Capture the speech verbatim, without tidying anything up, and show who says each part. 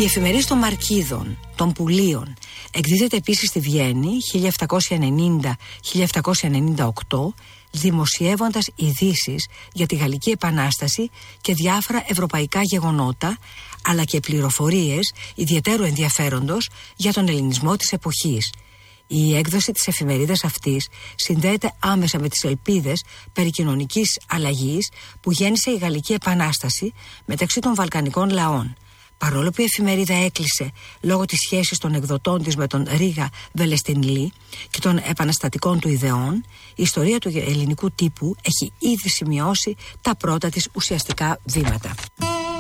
Speaker 1: Η εφημερίδα των Μαρκίδων, των Πουλίων, εκδίδεται επίσης στη Βιέννη χίλια επτακόσια ενενήντα με χίλια επτακόσια ενενήντα οκτώ, δημοσιεύοντας ειδήσεις για τη Γαλλική Επανάσταση και διάφορα ευρωπαϊκά γεγονότα, αλλά και πληροφορίες ιδιαιτέρου ενδιαφέροντος για τον ελληνισμό της εποχής. Η έκδοση της εφημερίδας αυτής συνδέεται άμεσα με τις ελπίδες περί κοινωνικής αλλαγής που γέννησε η Γαλλική Επανάσταση μεταξύ των βαλκανικών λαών. Παρόλο που η εφημερίδα έκλεισε λόγω της σχέσης των εκδοτών της με τον Ρίγα Βελεστινλή και των επαναστατικών του ιδεών, η ιστορία του ελληνικού τύπου έχει ήδη σημειώσει τα πρώτα της ουσιαστικά βήματα.